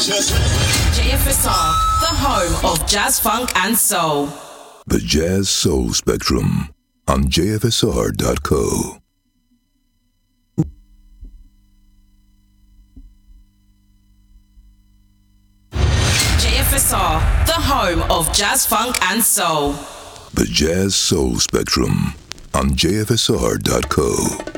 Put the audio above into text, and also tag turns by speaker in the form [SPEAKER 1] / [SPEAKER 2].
[SPEAKER 1] JFSR, the home of jazz, funk, and soul.
[SPEAKER 2] The Jazz Soul Spectrum on JFSR.co.
[SPEAKER 1] JFSR, the home of jazz, funk, and soul.
[SPEAKER 2] The Jazz Soul Spectrum on JFSR.co.